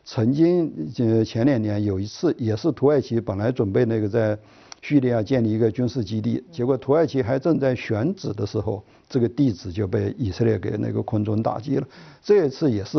曾经前2年有一次，也是土耳其本来准备那个在叙利亚建立一个军事基地，结果土耳其还正在选址的时候，这个地址就被以色列给那个空中打击了。这一次也是